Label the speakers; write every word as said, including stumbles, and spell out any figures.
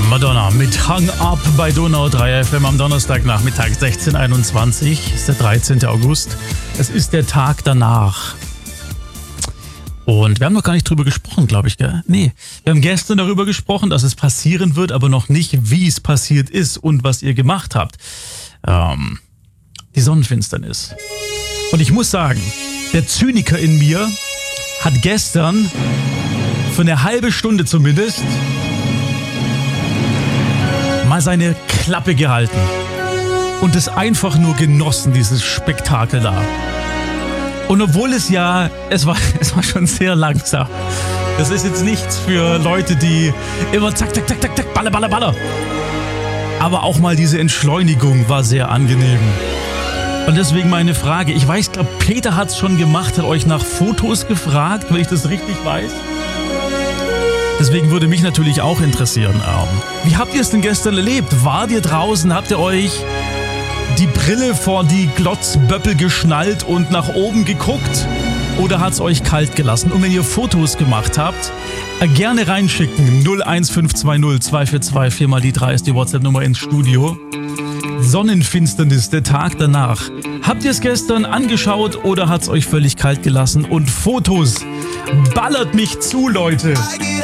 Speaker 1: Madonna mit Hang Up bei Donau drei F M am Donnerstagnachmittag sechzehn Uhr einundzwanzig. Es ist der dreizehnte August. Es ist der Tag danach. Und wir haben noch gar nicht drüber gesprochen, glaube ich, gell? Nee, wir haben gestern darüber gesprochen, dass es passieren wird, aber noch nicht, wie es passiert ist und was ihr gemacht habt. Ähm, die Sonnenfinsternis. Und ich muss sagen, der Zyniker in mir hat gestern für eine halbe Stunde zumindest mal seine Klappe gehalten und es einfach nur genossen, dieses Spektakel da. Und obwohl es ja, es war, es war schon sehr langsam. Das ist jetzt nichts für Leute, die immer zack, zack, zack, zack, zack, baller, baller, baller. Aber auch mal diese Entschleunigung war sehr angenehm. Und deswegen meine Frage, ich weiß, glaube Peter hat es schon gemacht, hat euch nach Fotos gefragt, wenn ich das richtig weiß. Deswegen würde mich natürlich auch interessieren, wie habt ihr es denn gestern erlebt? Wart ihr draußen, habt ihr euch die Brille vor die Glotzböppel geschnallt und nach oben geguckt? Oder hat es euch kalt gelassen? Und wenn ihr Fotos gemacht habt, gerne reinschicken. null eins fünf zwei null zwei vier zwei vier mal die drei ist die WhatsApp-Nummer ins Studio. Sonnenfinsternis, der Tag danach. Habt ihr es gestern angeschaut oder hat es euch völlig kalt gelassen? Und Fotos, ballert mich zu, Leute!